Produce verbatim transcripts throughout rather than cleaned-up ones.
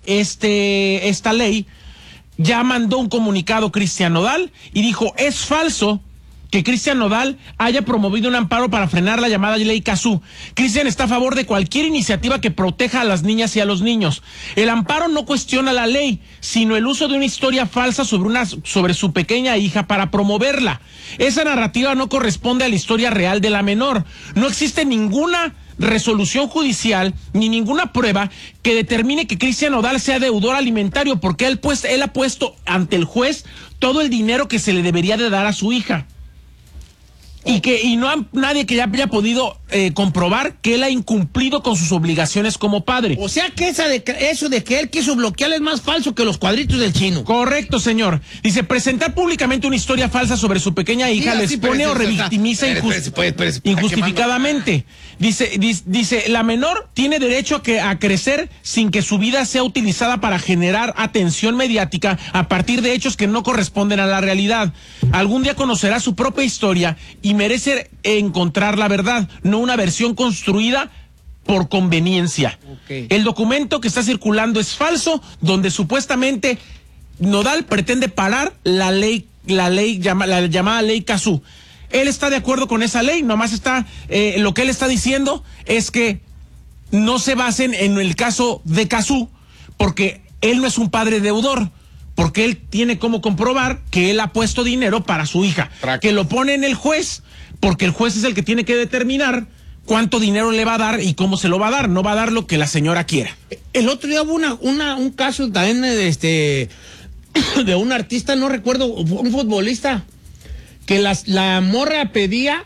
este, esta ley, ya mandó un comunicado Cristian Nodal y dijo, es falso que Cristian Nodal haya promovido un amparo para frenar la llamada ley Cazzu. Cristian está a favor de cualquier iniciativa que proteja a las niñas y a los niños. El amparo no cuestiona la ley, sino el uso de una historia falsa sobre, una, sobre su pequeña hija para promoverla. Esa narrativa no corresponde a la historia real de la menor. No existe ninguna resolución judicial ni ninguna prueba que determine que Cristian Nodal sea deudor alimentario, porque él, pues, él ha puesto ante el juez todo el dinero que se le debería de dar a su hija. Y que y no hay nadie que ya haya podido eh, comprobar que él ha incumplido con sus obligaciones como padre. O sea que esa de, eso de que él quiso bloquear es más falso que los cuadritos del chino. Correcto, señor. Dice, presentar públicamente una historia falsa sobre su pequeña hija sí, les pone o revictimiza injust espérese, espérese, injustificadamente. Dice, dice, dice, la menor tiene derecho a, que, a crecer sin que su vida sea utilizada para generar atención mediática a partir de hechos que no corresponden a la realidad. Algún día conocerá su propia historia y merece encontrar la verdad, no una versión construida por conveniencia. Okay. El documento que está circulando es falso, donde supuestamente Nodal pretende parar la ley, la ley, llama, la llamada ley Cazzu. Él está de acuerdo con esa ley, nomás está, eh, lo que él está diciendo es que no se basen en el caso de Cazzu, porque él no es un padre deudor. Porque él tiene como comprobar que él ha puesto dinero para su hija. Práctico. Que lo pone en el juez, porque el juez es el que tiene que determinar cuánto dinero le va a dar y cómo se lo va a dar. No va a dar lo que la señora quiera. El otro día hubo una, una, un caso también de, este, de un artista, no recuerdo, un futbolista, que las, la morra pedía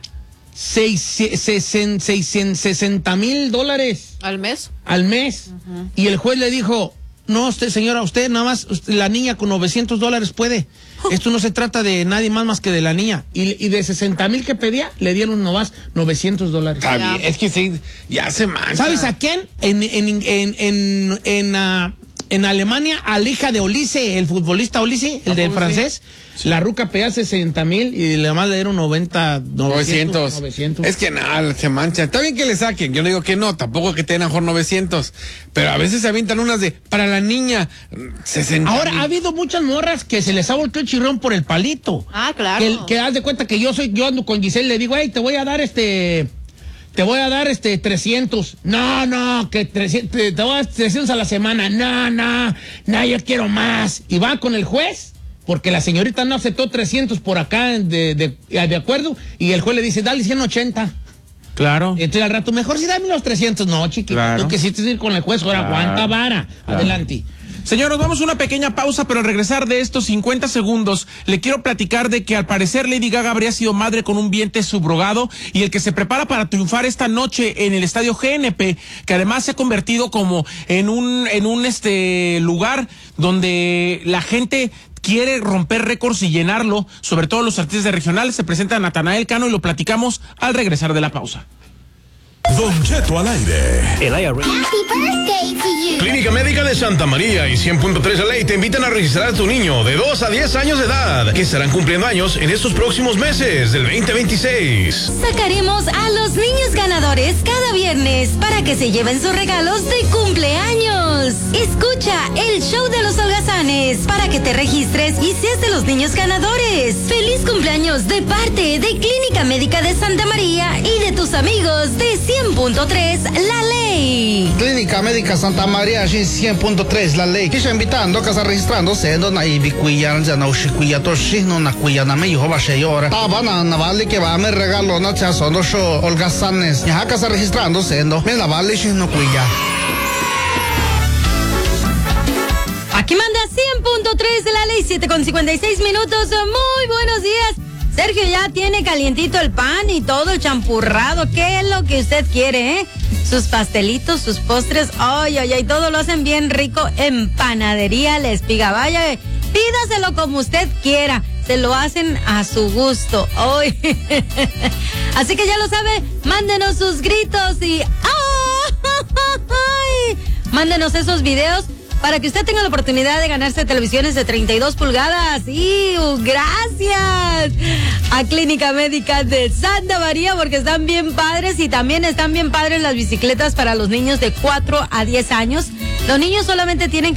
sesenta mil dólares. ¿Al mes? Al mes. Uh-huh. Y el juez le dijo... No, usted, señora, usted nada más, usted, la niña con novecientos dólares puede. Esto no se trata de nadie más más que de la niña. Y, y de sesenta mil que pedía, le dieron nomás novecientos dólares. Está bien, es que sí, ya se mancha. ¿Sabes a quién? En, en, en, en, en, en, uh, en Alemania, a la hija de Olise, el futbolista Olise, el de francés. Sí. La ruca pedía sesenta mil y le más le dieron noventa, novecientos. novecientos. Es que nada, se mancha. Está bien que le saquen, yo no digo que no, tampoco que tengan mejor novecientos. Pero a veces se avientan unas de, para la niña, sesenta. Ahora, ha habido muchas morras que se les ha volteado el chirrón por el palito. Ah, claro. Que, que haz de cuenta que yo soy, yo ando con Giselle, le digo, hey, te voy a dar este... Te voy a dar este trescientos. No, no, que trescientos, te, te voy a dar trescientos a la semana. No, no, no, yo quiero más. Y va con el juez, porque la señorita no aceptó trescientos por acá de, de, de acuerdo, y el juez le dice, dale ciento ochenta. Claro. Entonces al rato, mejor si dame los trescientos. No, chiquito, claro. Tú quisiste ir con el juez, ahora claro. Aguanta vara. Claro. Adelante. Señor, nos vamos a una pequeña pausa, pero al regresar de estos cincuenta segundos, le quiero platicar de que al parecer Lady Gaga habría sido madre con un vientre subrogado y el que se prepara para triunfar esta noche en el estadio G N P, que además se ha convertido como en un, en un este lugar donde la gente quiere romper récords y llenarlo, sobre todo los artistas regionales. Se presenta Natanael Cano y lo platicamos al regresar de la pausa. Don Cheto al aire. El I R A. Happy birthday to you. Clínica Médica de Santa María y cien punto tres La Ley te invitan a registrar a tu niño de dos a diez años de edad, que estarán cumpliendo años en estos próximos meses del veinte veintiséis. Sacaremos a los niños ganadores cada viernes para que se lleven sus regalos de cumpleaños. Escucha el show de los holgazanes para que te registres y seas de los niños ganadores. Feliz cumpleaños de parte de Clínica Médica de Santa María y de tus amigos de cien punto tres La Ley. Clínica Médica Santa María cien punto tres La Ley. Kisha invitando que está registrándose no na ibi kuya ya na ushikuya to shino na kuya na me yoba sheyora. Tabana na vale que va me regalo na cha sono show holgazanes. Ya que está registrándose no me la vale shino kuya. Aquí manda cien punto tres de La Ley, siete con cincuenta y seis minutos. Muy buenos días. Sergio ya tiene calientito el pan y todo el champurrado. ¿Qué es lo que usted quiere, eh? Sus pastelitos, sus postres. Ay, ay, ay, todo lo hacen bien rico en Panadería La Espiga. Vaya, pídaselo como usted quiera. Se lo hacen a su gusto. Ay. Así que ya lo sabe, mándenos sus gritos y... ¡ay! Mándenos esos videos para que usted tenga la oportunidad de ganarse televisiones de treinta y dos pulgadas. ¡Y gracias a Clínica Médica de Santa María, porque están bien padres y también están bien padres las bicicletas para los niños de cuatro a diez años. Los niños solamente tienen